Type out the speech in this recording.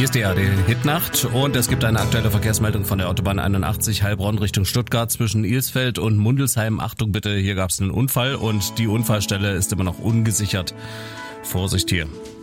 Hier ist die ARD Hitnacht und es gibt eine aktuelle Verkehrsmeldung von der Autobahn 81 Heilbronn Richtung Stuttgart zwischen Ilsfeld und Mundelsheim. Achtung bitte, hier gab es einen Unfall und die Unfallstelle ist immer noch ungesichert. Vorsicht hier.